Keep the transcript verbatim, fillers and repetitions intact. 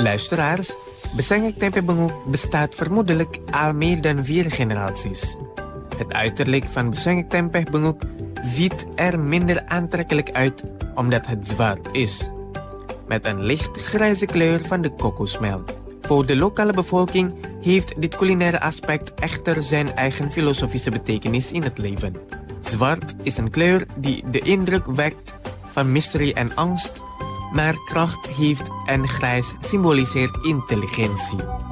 Luisteraars, Besengek Tempe Bengok bestaat vermoedelijk al meer dan vier generaties. Het uiterlijk van Besengek Tempe Bengok ziet er minder aantrekkelijk uit omdat het zwart is, met een licht grijze kleur van de kokosmelk. Voor de lokale bevolking heeft dit culinaire aspect echter zijn eigen filosofische betekenis in het leven. Zwart is een kleur die de indruk wekt van mysterie en angst, maar kracht heeft en grijs symboliseert intelligentie.